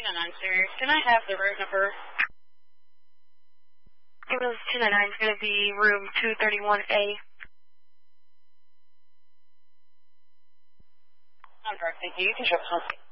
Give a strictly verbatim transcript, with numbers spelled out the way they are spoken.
ninety-nine, sir. Can I have the room number? Windows two ninety-nine is going to be room two thirty-one A. I'm correct, thank you. You can show something.